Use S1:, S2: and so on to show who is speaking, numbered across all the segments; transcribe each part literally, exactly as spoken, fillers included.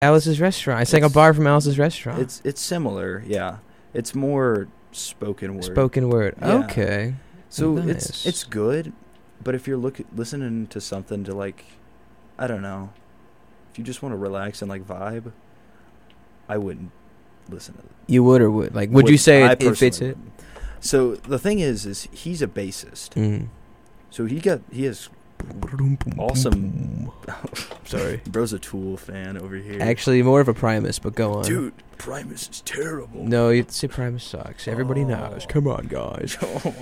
S1: Alice's Restaurant. It's, it's like a bar from Alice's Restaurant.
S2: It's it's similar, yeah. It's more spoken word.
S1: Spoken word. Yeah. Okay.
S2: So
S1: nice.
S2: it's it's good, but if you're look listening to something to like, I don't know, if you just want to relax and like vibe, I wouldn't listen to it.
S1: You would or would like? Would, would you say it, it fits it?
S2: So the thing is, is he's a bassist.
S1: Mm.
S2: So he got he has awesome.
S1: Sorry,
S2: bro's a Tool fan over here.
S1: Actually, more of a Primus, but go on.
S2: Dude, Primus is terrible.
S1: No, you say Primus sucks. Everybody
S2: oh.
S1: knows. Come on, guys.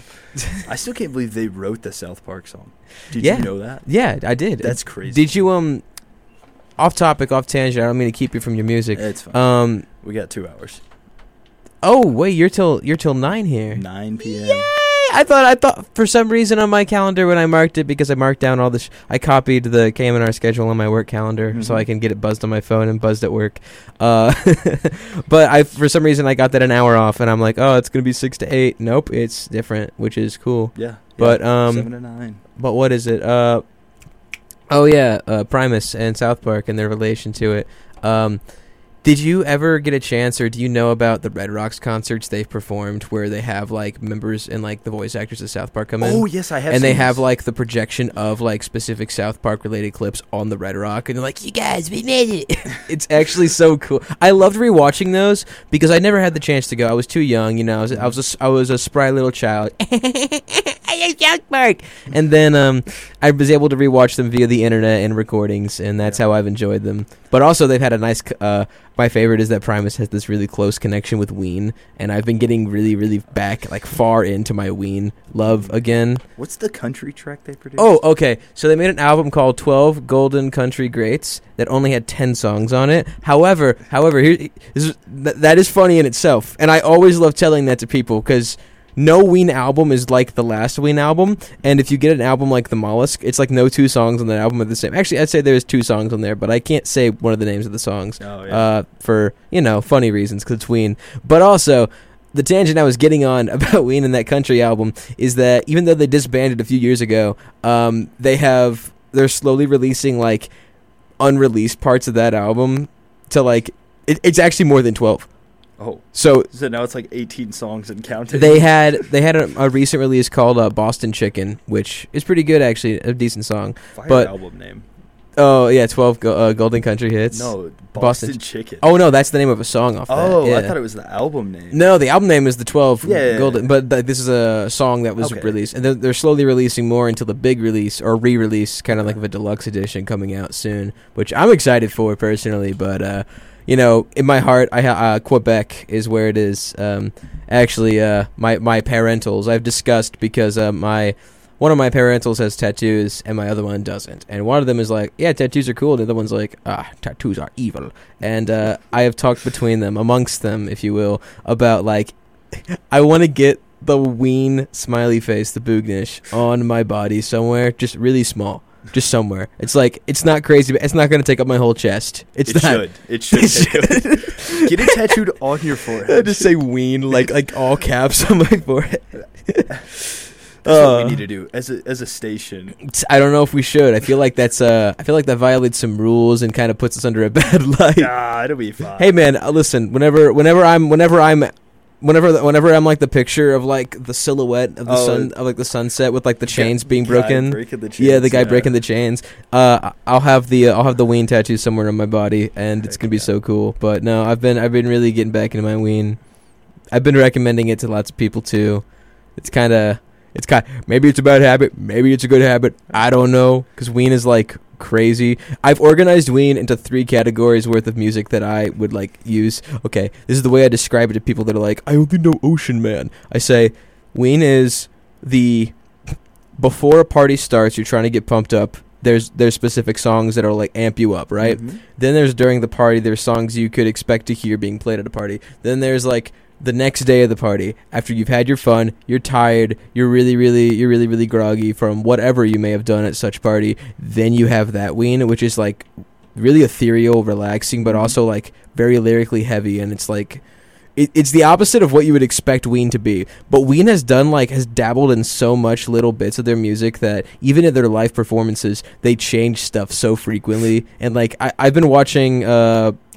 S2: I still can't believe they wrote the South Park song. Did
S1: yeah.
S2: you know that?
S1: Yeah, I did.
S2: That's crazy.
S1: Did you um? Off topic, off tangent. I don't mean to keep you from your music.
S2: It's fine.
S1: Um,
S2: we got two hours.
S1: Oh wait, you're till you're till nine here.
S2: Nine p.m.
S1: Yay! I thought I thought for some reason on my calendar when I marked it, because I marked down all the sh- I copied the K M N R schedule on my work calendar mm-hmm. so I can get it buzzed on my phone and buzzed at work. Uh, but I for some reason I got that an hour off, and I'm like, oh, it's gonna be six to eight. Nope, it's different, which is cool.
S2: Yeah.
S1: But
S2: yeah,
S1: um,
S2: seven to nine.
S1: But what is it? Uh, oh yeah, uh, Primus and South Park and their relation to it. Um. Did you ever get a chance, or do you know about the Red Rocks concerts they've performed where they have, like, members and, like, the voice actors of South Park come in?
S2: Oh, yes, I have
S1: And
S2: seen
S1: they have,
S2: this.
S1: like, the projection of, like, specific South Park-related clips on the Red Rock, and they're like, you guys, we made it! It's actually so cool. I loved rewatching those, because I never had the chance to go. I was too young, you know. I was, I was, a, I was a spry little child. I love South Park! And then um, I was able to rewatch them via the internet and recordings, and that's yeah. how I've enjoyed them. But also, they've had a nice... Uh, my favorite is that Primus has this really close connection with Ween, and I've been getting really, really back, like, far into my Ween love again.
S2: What's the country track they produced?
S1: Oh, okay. So they made an album called twelve Golden Country Greats that only had ten songs on it. However, however, here, this is, th- that is funny in itself, and I always love telling that to people, because... no Ween album is like the last Ween album, and if you get an album like The Mollusk, it's like no two songs on that album are the same. Actually, I'd say there's two songs on there, but I can't say one of the names of the songs
S2: oh, yeah.
S1: uh, for, you know, funny reasons, because it's Ween. But also, the tangent I was getting on about Ween and that country album is that even though they disbanded a few years ago, um, they have, they're slowly releasing, like, unreleased parts of that album to, like, it, it's actually more than twelve.
S2: Oh,
S1: so
S2: so now it's like eighteen songs and counting.
S1: They had they had a, a recent release called uh, Boston Chicken, which is pretty good actually, a decent song.
S2: Fire
S1: but
S2: album name.
S1: Oh yeah, twelve go, uh, Golden Country Hits.
S2: No, Boston,
S1: Boston
S2: Chicken.
S1: Oh no, that's the name of a song off.
S2: Oh,
S1: that. Yeah.
S2: I thought it was the album name.
S1: No, the album name is the twelve
S2: yeah, yeah,
S1: Golden,
S2: yeah.
S1: but th- this is a song that was
S2: okay.
S1: released, and they're, they're slowly releasing more until the big release or re-release, kind of like of a deluxe edition coming out soon, which I'm excited for personally, but. uh You know, in my heart, I ha- uh, Quebec is where it is. Um, actually, uh, my my parentals I've discussed because uh, my one of my parentals has tattoos and my other one doesn't. And one of them is like, yeah, tattoos are cool. The other one's like, ah, tattoos are evil. And uh, I have talked between them, amongst them, if you will, about like, I want to get the Ween smiley face, the Boognish, on my body somewhere, just really small. Just somewhere. It's like, it's not crazy, but it's not going to take up my whole chest. It's
S2: it
S1: not.
S2: should. It should. It should. Get it tattooed on your forehead.
S1: I just say Ween, like like all caps on my forehead.
S2: That's
S1: uh,
S2: what we need to do as a as a station.
S1: I don't know if we should. I feel like that's uh. I feel like that violates some rules and kind of puts us under a bad light.
S2: Ah, it'll be fine.
S1: Hey man, uh, listen. Whenever whenever I'm whenever I'm Whenever, the, whenever I'm like the picture of like the silhouette of the
S2: oh,
S1: sun of like the sunset with like the chains being
S2: guy
S1: broken,
S2: breaking the chains,
S1: yeah, the guy
S2: yeah.
S1: breaking the chains. Uh, I'll have the uh, I'll have the Ween tattoo somewhere on my body, and it's
S2: Heck
S1: gonna be
S2: yeah.
S1: so cool. But no, I've been I've been really getting back into my Ween. I've been recommending it to lots of people too. It's kind of it's kind maybe it's a bad habit, maybe it's a good habit. I don't know, because Ween is like crazy. I've organized Ween into three categories worth of music that I would like use. Okay, this is the way I describe it to people that are like, I only know Ocean Man. I say Ween is the before a party starts, you're trying to get pumped up. There's there's specific songs that are like amp you up, right?
S2: Mm-hmm.
S1: Then there's during the party, there's songs you could expect to hear being played at a party. Then there's like the next day of the party, after you've had your fun, you're tired, you're really, really, you're really, really groggy from whatever you may have done at such party. Then you have that Ween, which is like really ethereal, relaxing, but also like very lyrically heavy, and it's like it, it's the opposite of what you would expect Ween to be. But Ween has done like has dabbled in so much little bits of their music that even in their live performances, they change stuff so frequently. And like I, I've been watching uh,